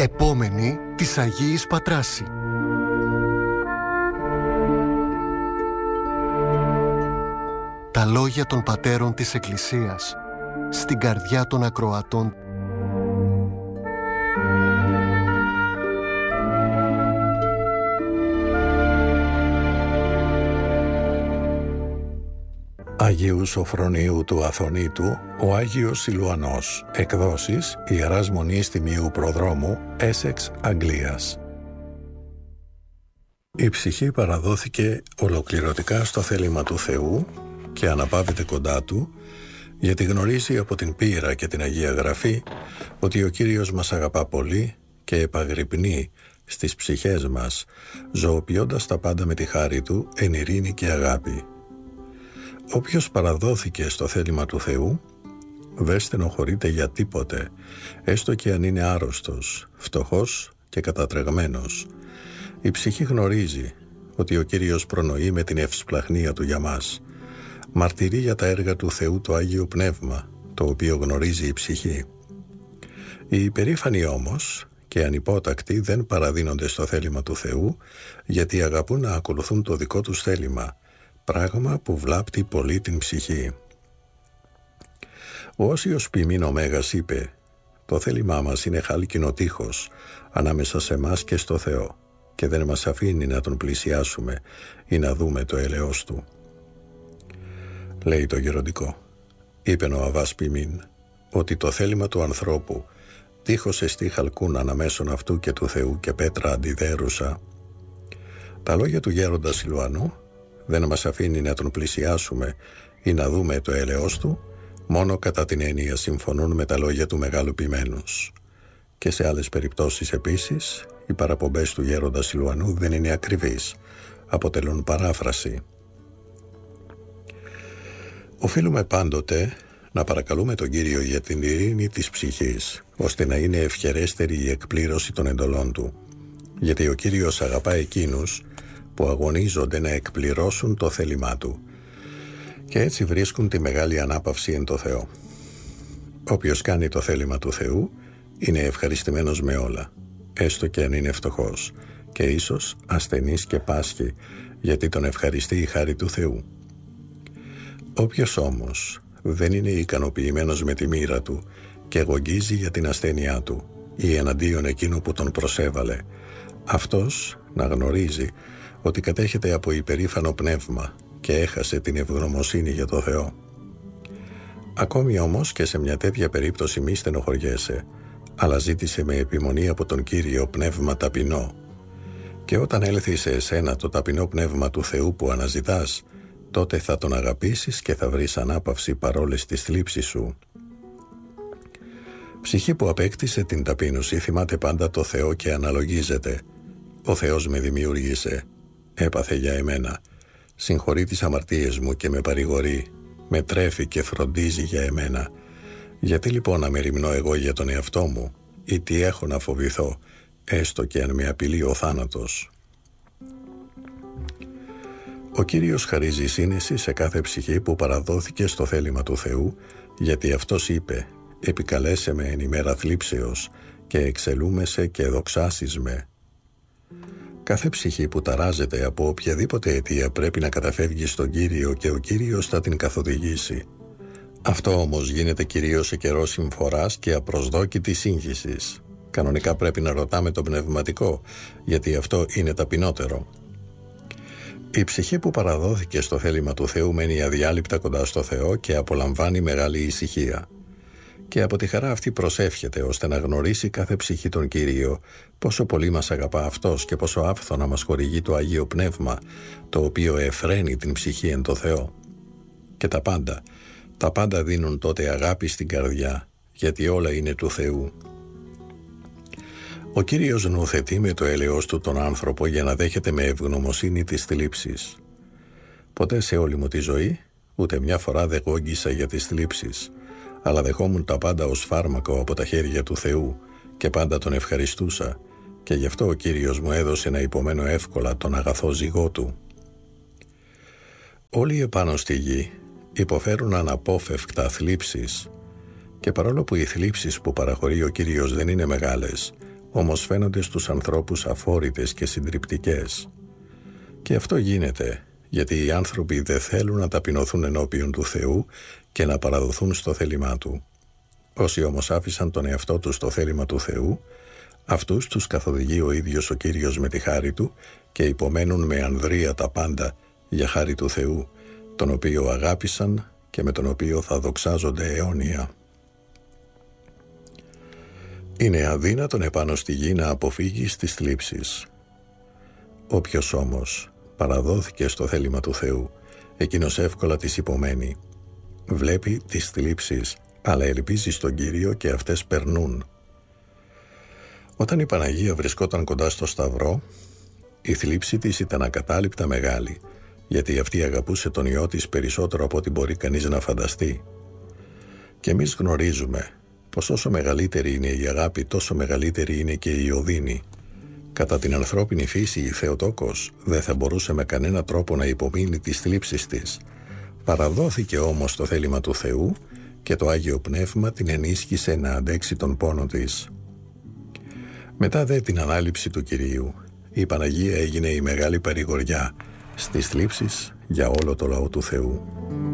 Επόμενη της Αγίης Πατράση. Τα λόγια των πατέρων της Εκκλησίας στην καρδιά των ακροατών. Αγίου Σοφρονίου του Αθωνίτου, ο Άγιος Σιλουανός. Εκδόσεις Ιεράς Μονής Τιμίου Προδρόμου, Έσεξ, Αγγλίας. Η ψυχή παραδόθηκε ολοκληρωτικά στο θέλημα του Θεού και αναπαύεται κοντά Του, γιατί γνωρίζει από την πείρα και την Αγία Γραφή ότι ο Κύριος μας αγαπά πολύ και επαγρυπνεί στις ψυχές μας, ζωοποιώντας τα πάντα με τη χάρη Του εν ειρήνη και αγάπη. Όποιος παραδόθηκε στο θέλημα του Θεού δεν στενοχωρείται για τίποτε, έστω και αν είναι άρρωστος, φτωχός και κατατρεγμένος. Η ψυχή γνωρίζει ότι ο Κύριος προνοεί με την ευσπλαχνία Του για μας. Μαρτυρεί για τα έργα του Θεού το Άγιο Πνεύμα, το οποίο γνωρίζει η ψυχή. Οι υπερήφανοι όμως και ανυπότακτοι δεν παραδίνονται στο θέλημα του Θεού, γιατί αγαπούν να ακολουθούν το δικό τους θέλημα, πράγμα που βλάπτει πολύ την ψυχή. Ο Όσιος Ποιμήν ο Μέγας είπε: «Το θέλημά μας είναι χάλκινο τείχος ανάμεσα σε μας και στο Θεό και δεν μας αφήνει να Τον πλησιάσουμε ή να δούμε το έλεος Του». Λέει το γεροντικό, είπε ο Αββάς Ποιμήν, ότι το θέλημα του ανθρώπου τείχος εστί χαλκούν αναμέσων αυτού και του Θεού και πέτρα αντιδέρουσα. Τα λόγια του γέροντα Σιλουανού δεν μας αφήνει να Τον πλησιάσουμε ή να δούμε το έλεος Του, μόνο κατά την έννοια συμφωνούν με τα λόγια του Μεγάλου Ποιμένους. Και σε άλλες περιπτώσεις επίσης, οι παραπομπές του γέροντα Σιλουανού δεν είναι ακριβείς, αποτελούν παράφραση. Οφείλουμε πάντοτε να παρακαλούμε τον Κύριο για την ειρήνη της ψυχής, ώστε να είναι ευχερέστερη η εκπλήρωση των εντολών Του, γιατί ο Κύριος αγαπά εκείνους που αγωνίζονται να εκπληρώσουν το θέλημά Του και έτσι βρίσκουν τη μεγάλη ανάπαυση εν το Θεό. Όποιος κάνει το θέλημα του Θεού είναι ευχαριστημένος με όλα, έστω και αν είναι φτωχός και ίσως ασθενής και πάσχει, γιατί τον ευχαριστεί η χάρη του Θεού. Όποιος όμως δεν είναι ικανοποιημένος με τη μοίρα του και γογγίζει για την ασθένειά του ή εναντίον εκείνου που τον προσέβαλε, αυτός να γνωρίζει ότι κατέχεται από υπερήφανο πνεύμα και έχασε την ευγνωμοσύνη για το Θεό. Ακόμη όμως και σε μια τέτοια περίπτωση μη στενοχωριέσαι, αλλά ζήτησε με επιμονή από τον Κύριο πνεύμα ταπεινό. Και όταν έλθει σε εσένα το ταπεινό πνεύμα του Θεού που αναζητάς, τότε θα Τον αγαπήσεις και θα βρεις ανάπαυση παρόλες τις θλίψεις σου. Ψυχή που απέκτησε την ταπείνωση θυμάται πάντα το Θεό και αναλογίζεται. Ο Θεός με δημιούργησε, έπαθε για εμένα, συγχωρεί τις αμαρτίες μου και με παρηγορεί, με τρέφει και φροντίζει για εμένα. Γιατί λοιπόν να μεριμνώ εγώ για τον εαυτό μου, ή τι έχω να φοβηθώ, έστω και αν με απειλεί ο θάνατος. Ο Κύριος χαρίζει σύνεση σε κάθε ψυχή που παραδόθηκε στο θέλημα του Θεού, γιατί Αυτός είπε: «Επικαλέσαι με εν ημέρα θλίψεως και εξελούμεσαι και δοξάσεις με». Κάθε ψυχή που ταράζεται από οποιαδήποτε αιτία πρέπει να καταφεύγει στον Κύριο και ο Κύριος θα την καθοδηγήσει. Αυτό όμως γίνεται κυρίως σε καιρό συμφοράς και απροσδόκητης σύγχυσης. Κανονικά πρέπει να ρωτάμε το πνευματικό, γιατί αυτό είναι ταπεινότερο. Η ψυχή που παραδόθηκε στο θέλημα του Θεού μένει αδιάλειπτα κοντά στο Θεό και απολαμβάνει μεγάλη ησυχία. Και από τη χαρά αυτή προσεύχεται ώστε να γνωρίσει κάθε ψυχή τον Κύριο, πόσο πολύ μας αγαπά Αυτός και πόσο άφθονα μας χορηγεί το Αγίο Πνεύμα, το οποίο εφραίνει την ψυχή εν το Θεό. Και τα πάντα δίνουν τότε αγάπη στην καρδιά, γιατί όλα είναι του Θεού. Ο Κύριος νουθετεί με το έλεος Του τον άνθρωπο για να δέχεται με ευγνωμοσύνη τις θλίψεις. Ποτέ σε όλη μου τη ζωή, ούτε μια φορά δεν γόγγισα για τις θλίψεις, αλλά δεχόμουν τα πάντα ως φάρμακο από τα χέρια του Θεού και πάντα Τον ευχαριστούσα, και γι' αυτό ο Κύριος μου έδωσε να υπομένω εύκολα τον αγαθό ζυγό Του. Όλοι επάνω στη γη υποφέρουν αναπόφευκτα θλίψεις, και παρόλο που οι θλίψεις που παραχωρεί ο Κύριος δεν είναι μεγάλες, όμως φαίνονται στους ανθρώπους αφόρητες και συντριπτικές. Και αυτό γίνεται γιατί οι άνθρωποι δεν θέλουν να ταπεινωθούν ενώπιον του Θεού και να παραδοθούν στο θέλημά Του. Όσοι όμως άφησαν τον εαυτό τους στο θέλημα του Θεού, αυτούς τους καθοδηγεί ο ίδιος ο Κύριος με τη χάρη Του και υπομένουν με ανδρεία τα πάντα για χάρη του Θεού, τον οποίο αγάπησαν και με τον οποίο θα δοξάζονται αιώνια. Είναι αδύνατον επάνω στη γη να αποφύγει τις θλίψεις. Όποιος όμως παραδόθηκε στο θέλημα του Θεού, εκείνος εύκολα τις υπομένει. Βλέπει τις θλίψεις, αλλά ελπίζει στον Κύριο και αυτές περνούν. Όταν η Παναγία βρισκόταν κοντά στο Σταυρό, η θλίψη της ήταν ακατάληπτα μεγάλη, γιατί αυτή αγαπούσε τον Υιό της περισσότερο από ό,τι μπορεί κανείς να φανταστεί. Και εμείς γνωρίζουμε πως όσο μεγαλύτερη είναι η αγάπη, τόσο μεγαλύτερη είναι και η οδύνη. Κατά την ανθρώπινη φύση η Θεοτόκος δεν θα μπορούσε με κανένα τρόπο να υπομείνει τις θλίψεις της. Παραδόθηκε όμως το θέλημα του Θεού και το Άγιο Πνεύμα την ενίσχυσε να αντέξει τον πόνο της. Μετά δε την ανάληψη του Κυρίου, η Παναγία έγινε η μεγάλη παρηγοριά στις θλίψεις για όλο το λαό του Θεού.